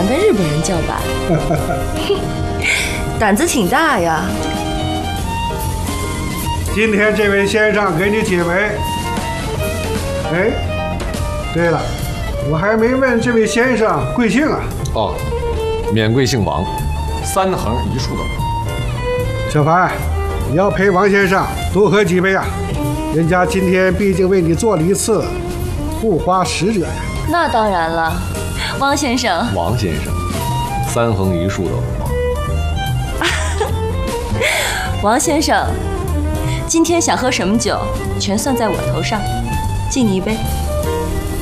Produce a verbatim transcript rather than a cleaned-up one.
敢跟日本人叫板，胆子挺大呀。 今天这位先生给你几位？哎，对了，我还没问这位先生贵姓啊？ 哦，免贵姓王，三横一竖的王。 小凡，你要陪王先生多喝几杯啊！人家今天毕竟为你做了一次护花使者呀。 那当然了，王先生。 王先生，三横一竖的王。 王先生，今天想喝什么酒，全算在我头上，敬你一杯。